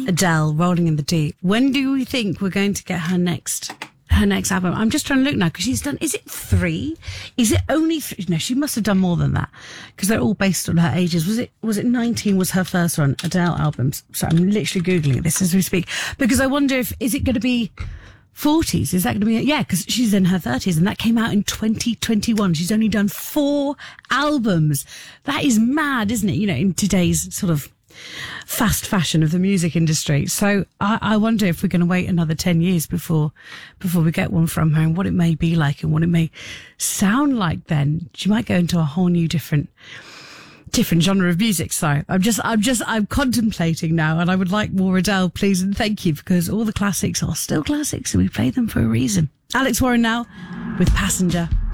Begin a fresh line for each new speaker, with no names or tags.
Adele, Rolling in the Deep. When do we think we're going to get her next album? I'm just trying to look now because she's done, is it 3? Is it only 3? No, she must have done more than that because they're all based on her ages. Was it 19 was her first one, Adele albums? So I'm literally Googling this as we speak because I wonder is it going to be 40s? Is that going to be, yeah, because she's in her 30s and that came out in 2021. She's only done 4 albums. That is mad, isn't it? You know, in today's sort of fast fashion of the music industry. So I wonder if we're going to wait another 10 years before we get one from her and what it may be like and what it may sound like then. She might go into a whole new different genre of music. So I'm contemplating now and I would like more Adele, please and thank you, because all the classics are still classics and we play them for a reason. Alex Warren now with Passenger.